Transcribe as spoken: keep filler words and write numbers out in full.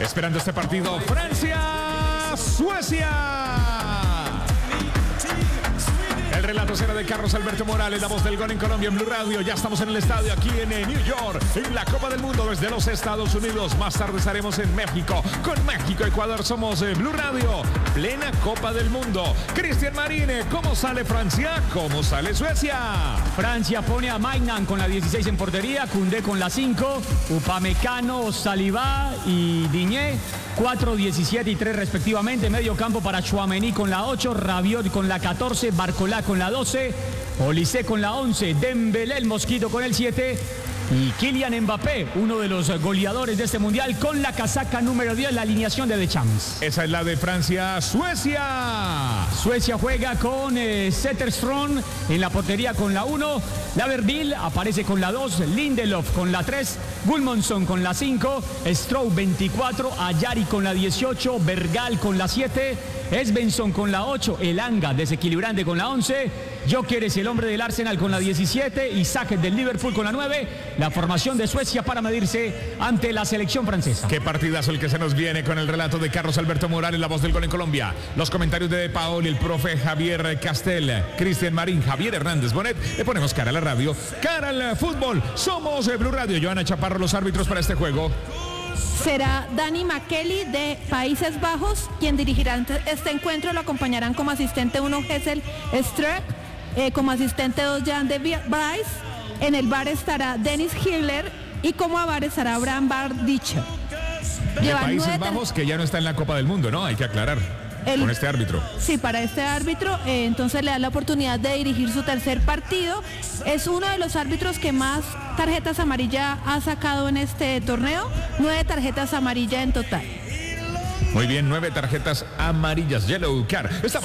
Esperando este partido, Francia-Suecia. El relato será de Carlos Alberto Morales, la voz del gol en Colombia en Blue Radio. Ya estamos en el estadio aquí en New York, en la Copa del Mundo desde los Estados Unidos. Más tarde estaremos en México. Con México, Ecuador somos Blue Radio. Plena Copa del Mundo. Cristian Marine, ¿cómo sale Francia? ¿Cómo sale Suecia? Francia pone a Maignan con la dieciséis en portería, Koundé con la cinco, Upamecano, Saliba y Digne. cuatro, diecisiete y tres respectivamente. Medio campo para Tchouaméni con la ocho, Rabiot con la catorce, Barcola con la doce, Olise con la once, Dembélé el Mosquito con el siete y Kylian Mbappé, uno de los goleadores de este mundial, con la casaca número diez, la alineación de Deschamps. Esa es la de Francia-Suecia. Suecia juega con eh, Zetterström en la portería con la uno, Laverville aparece con la dos, Lindelof con la tres, Gudmundsson con la cinco, Stroh veinticuatro, Ayari con la dieciocho, Bergal con la siete, Svensson con la ocho, Elanga desequilibrante con la once, Gyökeres el hombre del Arsenal con la diecisiete, Isaac del Liverpool con la nueve. La formación de Suecia para medirse ante la selección francesa. Qué partidazo el que se nos viene con el relato de Carlos Alberto Morales, la voz del gol en Colombia. Los comentarios de Paoli, el profe Javier Castel, Cristian Marín, Javier Hernández Bonet. Le ponemos cara a la radio, cara al fútbol. Somos Blue Radio. Joana Chaparro, los árbitros para este juego. Será Dani Makeli de Países Bajos quien dirigirá este encuentro. Lo acompañarán como asistente uno Hessel Streck, eh, como asistente dos Jan de Bryce. En el bar estará Dennis Hiller y como a bar estará Abraham Bardicha. De Países Bajos, que ya no está en la Copa del Mundo, ¿no? Hay que aclarar. El, con este árbitro. Sí, para este árbitro, eh, entonces le da la oportunidad de dirigir su tercer partido. Es uno de los árbitros que más tarjetas amarillas ha sacado en este torneo. Nueve tarjetas amarillas en total. Muy bien, nueve tarjetas amarillas. Yellow card. Está